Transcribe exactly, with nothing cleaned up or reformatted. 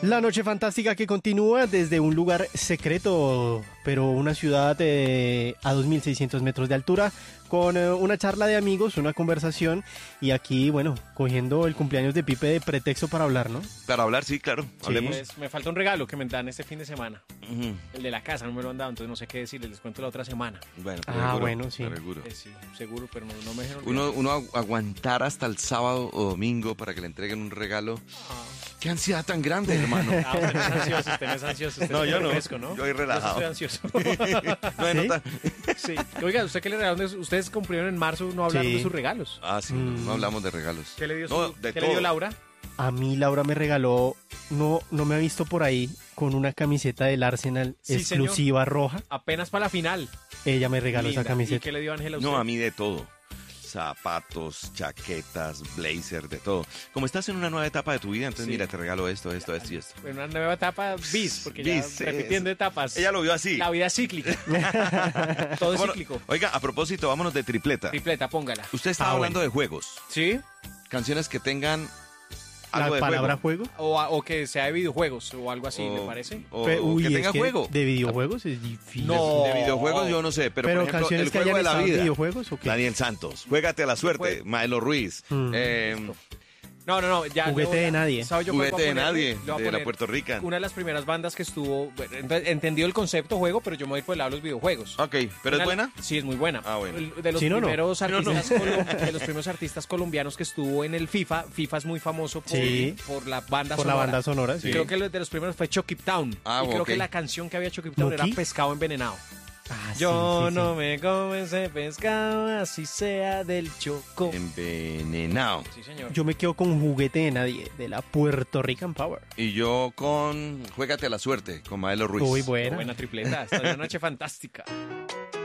La noche fantástica que continúa desde un lugar secreto, pero una ciudad eh, a dos mil seiscientos metros de altura, con eh, una charla de amigos, una conversación, y aquí, bueno, cogiendo el cumpleaños de Pipe de pretexto para hablar, ¿no? Para hablar, sí, claro, hablemos. Pues, me falta un regalo que me dan este fin de semana. Ujú. El de la casa, no me lo han dado, entonces no sé qué decirles, les cuento la otra semana. Bueno, Ah, seguro, bueno, sí. seguro. Eh, sí, seguro, pero no, no me dejaron. Uno, uno agu- aguantar hasta el sábado o domingo para que le entreguen un regalo. Ah. ¡Qué ansiedad tan grande, hermano! Ah, usted no es ansioso, usted no es ansioso. Usted No, es yo no. fresco, ¿no? Yo soy relajado. Yo sí estoy No hay ¿Sí? nota. ansioso. Sí. Oiga, ¿usted qué le regalaron? de- Ustedes cumplieron en marzo, no hablaron Sí. de sus regalos. Ah, sí, Mm. no hablamos de regalos. ¿Qué le dio, su, No, de ¿qué todo. le dio Laura? A mí Laura me regaló, no, no me ha visto por ahí, con una camiseta del Arsenal Sí, exclusiva roja. Apenas para la final. Ella me regaló Linda. esa ¿Y camiseta. qué le dio Ángela a usted? No, a mí de todo. Zapatos, chaquetas, blazer, de todo. Como estás en una nueva etapa de tu vida, entonces Sí. mira, te regalo esto, esto, esto y esto. En una nueva etapa bis, porque Bis, ya repitiendo es- etapas. Ella lo vio así. La vida es cíclica. Todo es Bueno, cíclico. oiga, a propósito, vámonos de tripleta. Tripleta, póngala. Usted estaba Ah, hablando bueno. de juegos. ¿Sí? Canciones que tengan algo La de palabra juego. juego. O, a- o que sea de videojuegos o algo así, O- ¿le parece? O, Pe- uy, que es tenga que juego. De videojuegos es difícil. No. De videojuegos yo no sé, pero, Pero, por ejemplo, canciones el que juego hayan de la estado en vida. videojuegos o qué. Daniel Santos, Juégate a la suerte, Jue- Maelo Ruiz, Mm. eh, No, no, no. Ya Juguete le voy a- de nadie. ¿sabe yo cuál voy a Juguete de ponerle? nadie, Le voy a de la poner Puerto Rican. Una de las primeras bandas que estuvo. Bueno, ent- entendió el concepto juego, pero yo me voy por el lado de los videojuegos. Ok, ¿pero Una- es buena? Sí, es muy buena. Ah, bueno. El- De los, Sí, no, no. primeros Sí, no, no. artistas colom- de los primeros artistas colombianos que estuvo en el FIFA. FIFA es muy famoso por, Sí. por la banda Por la sonora. banda sonora, sí. Sí. Creo que el de los primeros fue Chucky Town. Ah, y creo ok. que la canción que había Chucky Town era ¿Nuki? Pescado Envenenado. Ah, sí, Yo sí, no sí. me como ese pescado, así sea del Choco. Envenenado. Sí, señor. Yo me quedo con Juguete de Nadie, de la Puerto Rican Power. Y yo con Juégate a la suerte, con Maelo Ruiz. Muy Qué buena. buena tripleta. Esta es una noche fantástica.